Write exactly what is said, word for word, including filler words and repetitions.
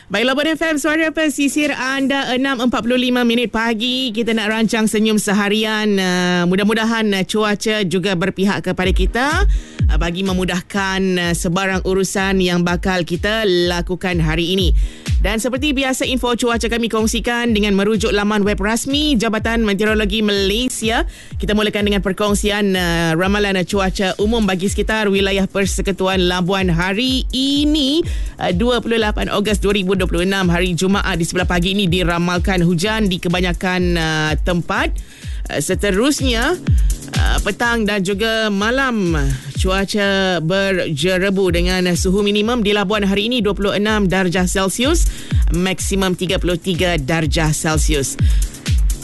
Baik, Labuan F M, suara pesisir anda, enam empat puluh lima minit pagi. Kita nak rancang senyum seharian. Uh, mudah-mudahan uh, cuaca juga berpihak kepada kita uh, bagi memudahkan uh, sebarang urusan yang bakal kita lakukan hari ini. Dan seperti biasa, info cuaca kami kongsikan dengan merujuk laman web rasmi Jabatan Meteorologi Malaysia. Kita mulakan dengan perkongsian uh, ramalan uh, cuaca umum bagi sekitar wilayah Persekutuan Labuan hari ini, uh, dua puluh lapan Ogos dua ribu dua puluh enam, hari Jumaat. Di sebelah pagi ini diramalkan hujan di kebanyakan uh, tempat. Uh, seterusnya uh, petang dan juga malam cuaca berjerebu dengan suhu minimum di Labuan hari ini dua puluh enam darjah Celsius, maksimum tiga puluh tiga darjah Celsius.